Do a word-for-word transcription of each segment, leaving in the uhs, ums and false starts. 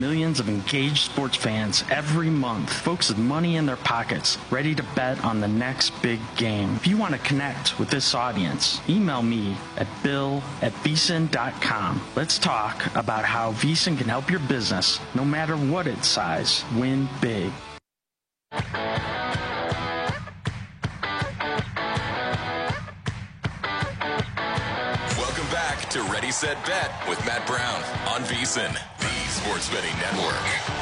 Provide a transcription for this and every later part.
Millions of engaged sports fans every month. Folks with money in their pockets, ready to bet on the next big game. If you want to connect with this audience, email me at bill at vsin dot com. Let's talk about how VSiN can help your business, no matter what its size, win big. Welcome back to Ready, Set, Bet with Matt Brown on VSiN, the Sports Betting Network.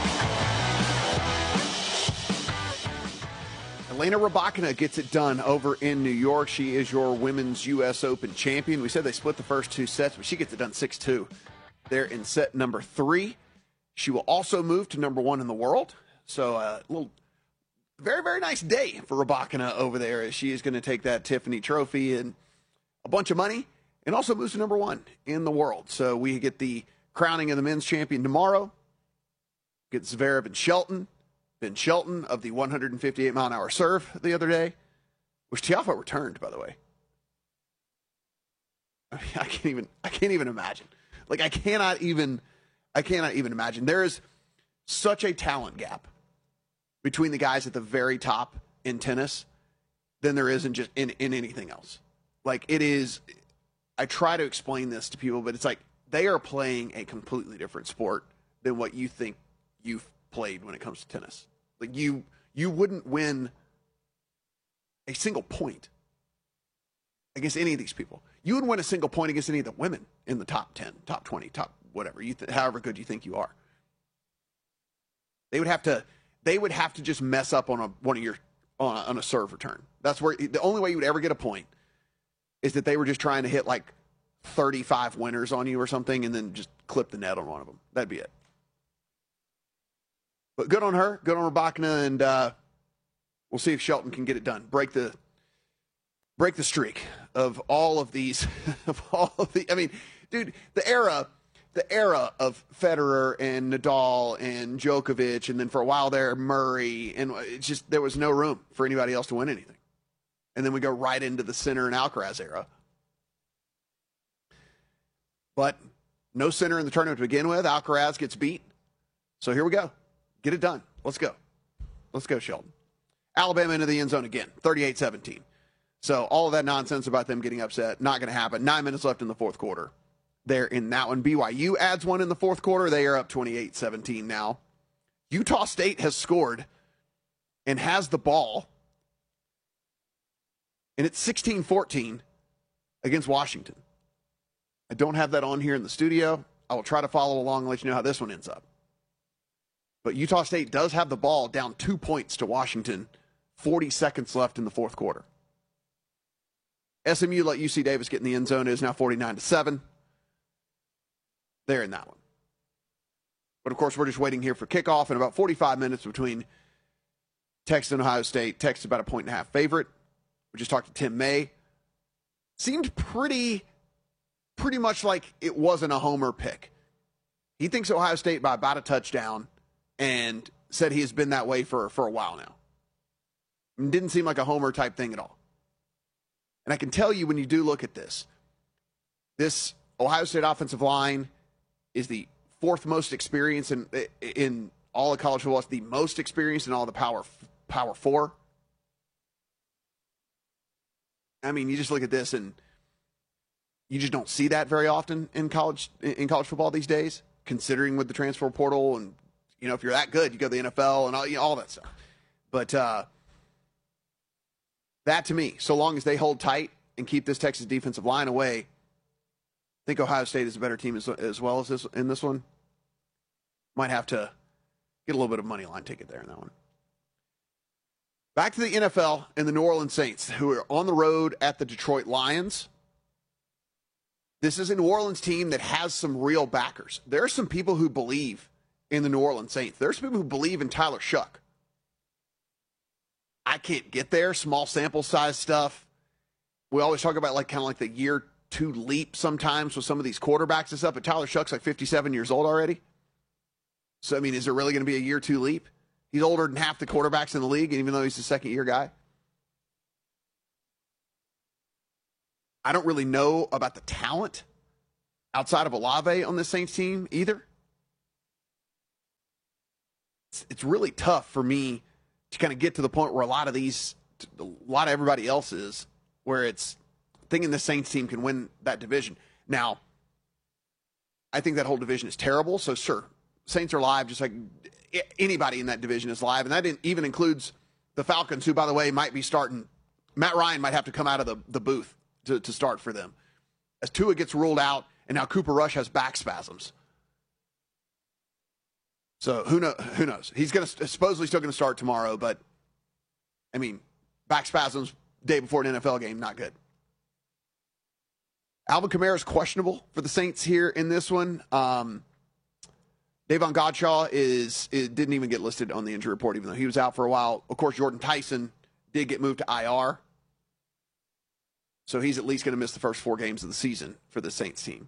Elena Rybakina gets it done over in New York. She is your women's U S Open champion. We said they split the first two sets, but she gets it done six two. They're in set number three. She will also move to number one in the world. So a uh, little, very, very nice day for Rybakina over there, as she is going to take that Tiffany Trophy and a bunch of money, and also moves to number one in the world. So we get the crowning of the men's champion tomorrow. Get Zverev and Shelton. Ben Shelton of the one fifty-eight mile an hour serve the other day, which Tiafoe returned, by the way. I mean, I can't even, I can't even imagine. Like, I cannot even, I cannot even imagine. There is such a talent gap between the guys at the very top in tennis than there is in just in, in anything else. Like, it is, I try to explain this to people, but it's like they are playing a completely different sport than what you think you've played when it comes to tennis. Like, you you wouldn't win a single point against any of these people. You wouldn't win a single point against any of the women in the top ten, top twenty, top whatever, you th- however good you think you are. They would have to they would have to just mess up on a one of your on a, on a serve return. That's where the only way you would ever get a point is that they were just trying to hit like thirty-five winners on you or something and then just clip the net on one of them. That'd be it. But good on her, good on Rybakina, and uh, we'll see if Shelton can get it done. Break the break the streak of all of these, of all of the. I mean, dude, the era, the era of Federer and Nadal and Djokovic, and then for a while there Murray, and it's just there was no room for anybody else to win anything. And then we go right into the Sinner and Alcaraz era. But no Sinner in the tournament to begin with. Alcaraz gets beat. So here we go. Get it done. Let's go. Let's go, Sheldon. Alabama into the end zone again, thirty-eight seventeen. So all of that nonsense about them getting upset, not going to happen. Nine minutes left in the fourth quarter. They're in that one. B Y U adds one in the fourth quarter. They are up twenty-eight seventeen now. Utah State has scored and has the ball. And it's sixteen fourteen against Washington. I don't have that on here in the studio. I will try to follow along and let you know how this one ends up. But Utah State does have the ball down two points to Washington, forty seconds left in the fourth quarter. S M U let U C Davis get in the end zone. It is now forty-nine to seven. They're in that one. But, of course, we're just waiting here for kickoff in about forty-five minutes between Texas and Ohio State. Texas about a point and a half favorite. We just talked to Tim May. Seemed pretty, pretty much like it wasn't a homer pick. He thinks Ohio State by about a touchdown, and said he has been that way for, for a while now. It didn't seem like a homer type thing at all. And I can tell you when you do look at this, this Ohio State offensive line is the fourth most experienced in in all of college football. It's the most experienced in all the power power four. I mean, you just look at this and you just don't see that very often in college in college football these days, considering with the transfer portal and, you know, if you're that good, you go to the N F L and all, you know, all that stuff. But uh, that to me, so long as they hold tight and keep this Texas defensive line away, I think Ohio State is a better team as, as well as this in this one. Might have to get a little bit of money line ticket there in that one. Back to the N F L and the New Orleans Saints, who are on the road at the Detroit Lions. This is a New Orleans team that has some real backers. There are some people who believe in the New Orleans Saints. There's some people who believe in Tyler Shuck. I can't get there. Small sample size stuff. We always talk about like kind of like the year two leap sometimes with some of these quarterbacks and stuff, but Tyler Shuck's like fifty-seven years old already. So, I mean, is there really going to be a year two leap? He's older than half the quarterbacks in the league, even though he's a second-year guy. I don't really know about the talent outside of Olave on this Saints team either. it's, it's really tough for me to kind of get to the point where a lot of these, a lot of everybody else is, where it's thinking the Saints team can win that division. Now, I think that whole division is terrible. So, sure, Saints are live just like anybody in that division is live. And that even includes the Falcons, who, by the way, might be starting. Matt Ryan might have to come out of the, the booth to, to start for them, as Tua gets ruled out, and now Cooper Rush has back spasms. So who knows? Who knows? He's going to supposedly still going to start tomorrow, but I mean, back spasms day before an N F L game, not good. Alvin Kamara is questionable for the Saints here in this one. Um, Davon Godchaux is it didn't even get listed on the injury report, even though he was out for a while. Of course, Jordan Tyson did get moved to I R, so he's at least going to miss the first four games of the season for the Saints team.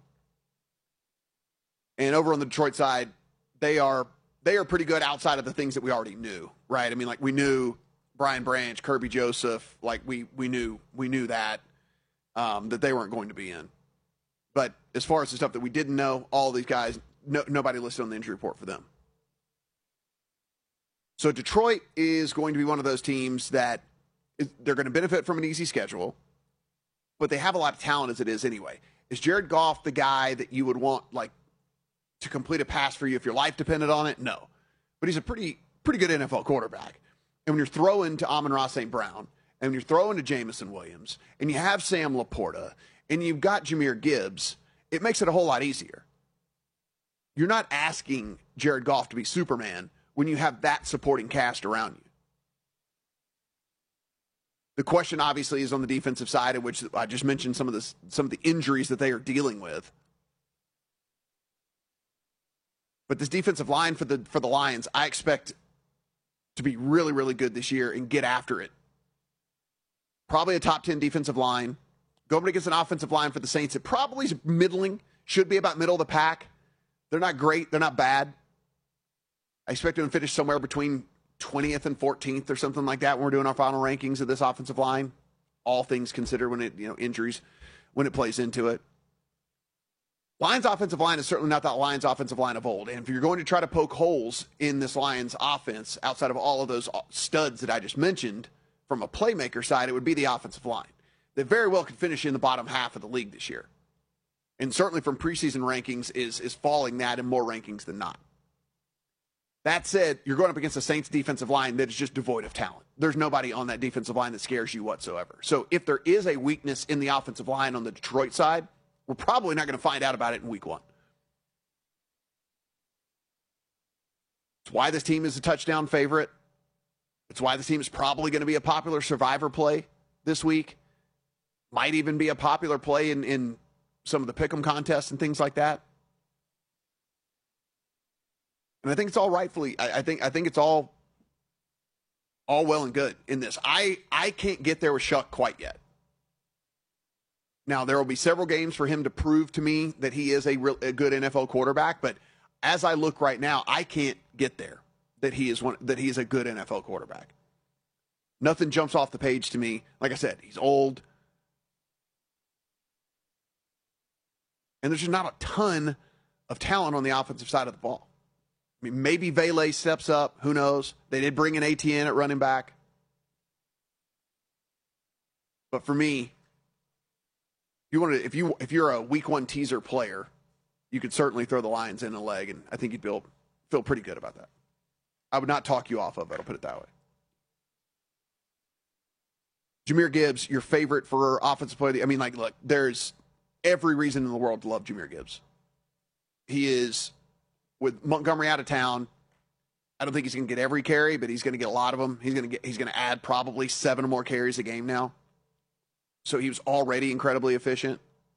And over on the Detroit side, they are they are pretty good outside of the things that we already knew, right? I mean, like we knew Brian Branch, Kirby Joseph, like we we knew we knew that um, that they weren't going to be in. But as far as the stuff that we didn't know, all these guys, no, nobody listed on the injury report for them. So Detroit is going to be one of those teams that is, they're going to benefit from an easy schedule, but they have a lot of talent as it is anyway. Is Jared Goff the guy that you would want, like, to complete a pass for you if your life depended on it? No. But he's a pretty pretty good N F L quarterback. And when you're throwing to Amon-Ra Saint Brown, and when you're throwing to Jameson Williams, and you have Sam Laporta, and you've got Jahmyr Gibbs, it makes it a whole lot easier. You're not asking Jared Goff to be Superman when you have that supporting cast around you. The question obviously is on the defensive side, of which I just mentioned some of the some of the injuries that they are dealing with. But this defensive line for the for the Lions, I expect to be really, really good this year and get after it. Probably a top ten defensive line. Going against an offensive line for the Saints, it probably is middling, should be about middle of the pack. They're not great. They're not bad. I expect them to finish somewhere between twentieth and fourteenth or something like that when we're doing our final rankings of this offensive line. All things considered, when it, you know, injuries, when it plays into it. Lions offensive line is certainly not that Lions offensive line of old. And if you're going to try to poke holes in this Lions offense outside of all of those studs that I just mentioned from a playmaker side, it would be the offensive line. They very well could finish in the bottom half of the league this year. And certainly from preseason rankings is, is falling that in more rankings than not. That said, you're going up against a Saints defensive line that is just devoid of talent. There's nobody on that defensive line that scares you whatsoever. So if there is a weakness in the offensive line on the Detroit side, we're probably not going to find out about it in week one. It's why this team is a touchdown favorite. It's why this team is probably going to be a popular survivor play this week. Might even be a popular play in, in some of the pick'em contests and things like that. And I think it's all rightfully, I, I think I think it's all all well and good in this. I, I can't get there with Shuck quite yet. Now, there will be several games for him to prove to me that he is a, real, a good N F L quarterback, but as I look right now, I can't get there that he is one that he is a good N F L quarterback. Nothing jumps off the page to me. Like I said, he's old. And there's just not a ton of talent on the offensive side of the ball. I mean, maybe Vele steps up. Who knows? They did bring in A T N at running back. But for me, if you want to, if you if you're a week one teaser player, you could certainly throw the Lions in a leg, and I think you'd feel feel pretty good about that. I would not talk you off of it. I'll put it that way. Jahmyr Gibbs, your favorite for offensive player. I mean, like, look, there's every reason in the world to love Jahmyr Gibbs. He is, with Montgomery out of town, I don't think he's going to get every carry, but he's going to get a lot of them. He's going to get. He's going to add probably seven or more carries a game now. So he was already incredibly efficient.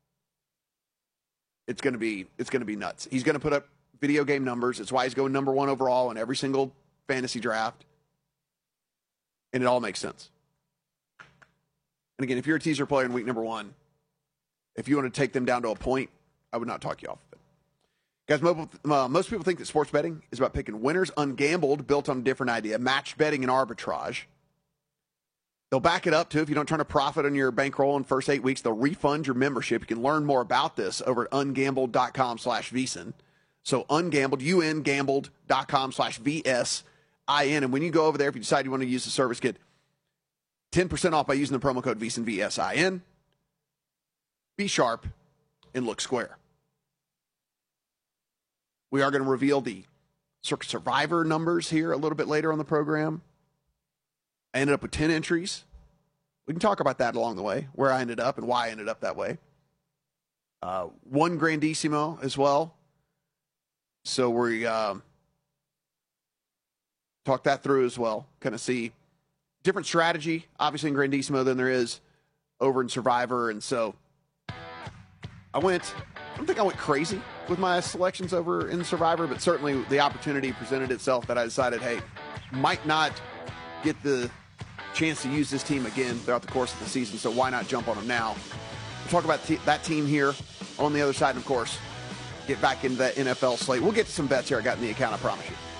It's going to be it's going to be nuts. He's going to put up video game numbers. It's why he's going number one overall in every single fantasy draft. And it all makes sense. And again, if you're a teaser player in week number one, if you want to take them down to a point, I would not talk you off of it. Guys, most people think that sports betting is about picking winners. Ungambled, built on a different idea. Match betting and arbitrage. They'll back it up, too. If you don't turn a profit on your bankroll in the first eight weeks, they'll refund your membership. You can learn more about this over at ungambled.com slash VSiN. So ungambled, ungambled.com slash V S. I N. And when you go over there, if you decide you want to use the service, get ten percent off by using the promo code VSIN, V S I N. Be sharp and look square. We are going to reveal the Circa Survivor numbers here a little bit later on the program. I ended up with ten entries. We can talk about that along the way, where I ended up and why I ended up that way. Uh, one Grandissimo as well. So we uh, talk that through as well. Kind of see different strategy, obviously, in Grandissimo than there is over in Survivor. And so I went, I don't think I went crazy with my selections over in Survivor, but certainly the opportunity presented itself that I decided, hey, might not get the chance to use this team again throughout the course of the season, so why not jump on them now? We'll talk about te- that team here on the other side, and of course, get back into that N F L slate. We'll get to some bets here I got in the account, I promise you.